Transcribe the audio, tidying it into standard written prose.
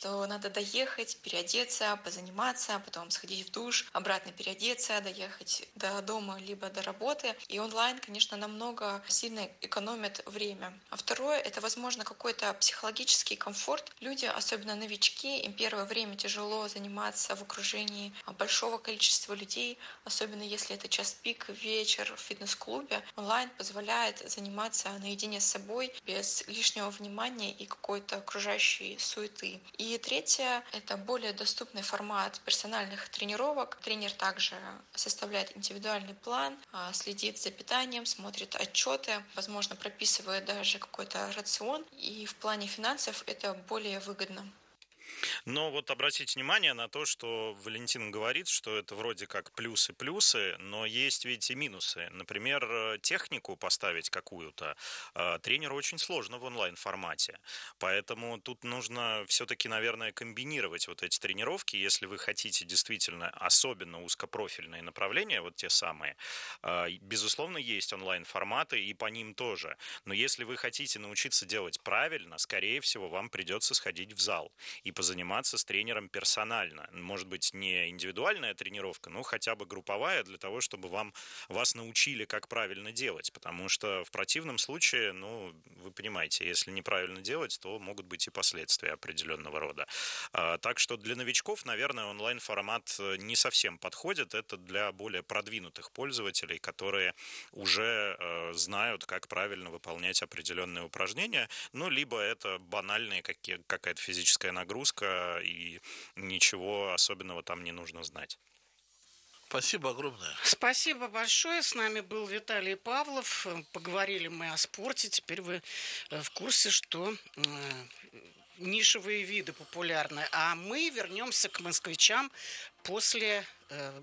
что надо доехать, переодеться, позаниматься, потом сходить в душ, обратно переодеться, доехать до дома либо до работы. И онлайн, конечно, намного сильно экономит время. А второе — это, возможно, какой-то психологический комфорт. Люди, особенно новички, им первое время тяжело заниматься в окружении большого количества людей, особенно если это час пик, вечер в фитнес-клубе. Онлайн позволяет заниматься наедине с собой, без лишнего внимания и какой-то окружающей суеты. И третье — это более доступный формат персональных тренировок. Тренер также составляет индивидуальный план, следит за питанием, смотрит отчеты, возможно, прописывает даже какой-то рацион. И в плане финансов это более выгодно. Но вот обратите внимание на то, что Валентин говорит, что это вроде как плюсы-плюсы, но есть ведь и минусы. Например, технику поставить какую-то тренеру очень сложно в онлайн-формате. Поэтому тут нужно все-таки, наверное, комбинировать вот эти тренировки, если вы хотите действительно особенно узкопрофильные направления, вот те самые. Безусловно, есть онлайн-форматы, и по ним тоже. Но если вы хотите научиться делать правильно, скорее всего, вам придется сходить в зал и позаниматься с тренером персонально. Может быть, не индивидуальная тренировка, но хотя бы групповая, для того, чтобы вас научили, как правильно делать. Потому что в противном случае, ну, вы понимаете, если неправильно делать, то могут быть и последствия определенного рода. Так что для новичков, наверное, онлайн-формат не совсем подходит. Это для более продвинутых пользователей, которые уже знают, как правильно выполнять определенные упражнения. Ну, либо это банальные какая-то физическая нагрузка, и ничего особенного там не нужно знать. Спасибо огромное. Спасибо большое. С нами был Виталий Павлов. Поговорили мы о спорте. Теперь вы в курсе, что нишевые виды популярны. А мы вернемся к москвичам после